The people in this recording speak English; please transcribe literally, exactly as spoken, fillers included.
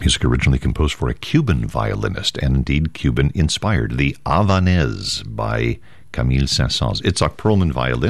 music originally composed for a Cuban violinist, and indeed Cuban-inspired. The Havanese by Camille Saint-Saëns. Itzhak Perlman violin.